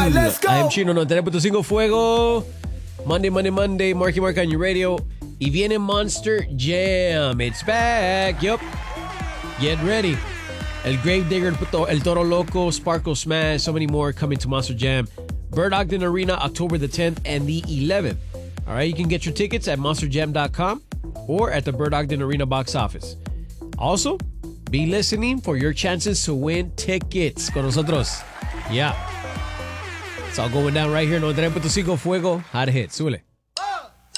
let's go. I am Chino, 93.5 Fuego. Monday, Marky Mark on your radio. Y viene Monster Jam. It's back. Yup. Get ready. El Gravedigger, El Toro Loco, Sparkle Smash, so many more coming to Monster Jam. Bird Ogden Arena, October the 10th and the 11th. All right, you can get your tickets at monsterjam.com or at the Bird Ogden Arena box office. Also, be listening for your chances to win tickets con nosotros. Yeah. It's all going down right here. 93.5 Fuego. Hot hit. Súbele.